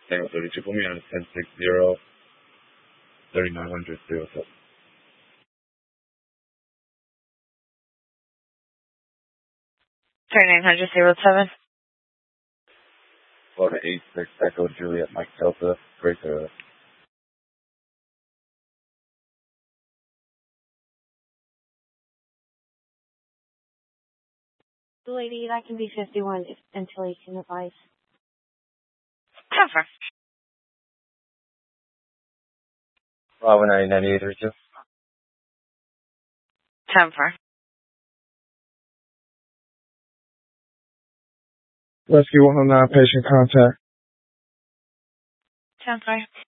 Tango 32, put me on 1060, 3900 07. 3900 Florida 86, Echo Juliet, Mike Delta, Great Sarah. Lady, that can be 51 until he can advise. 10-4. Bravo 99832. 10-4. Rescue 109, patient contact. 10-4.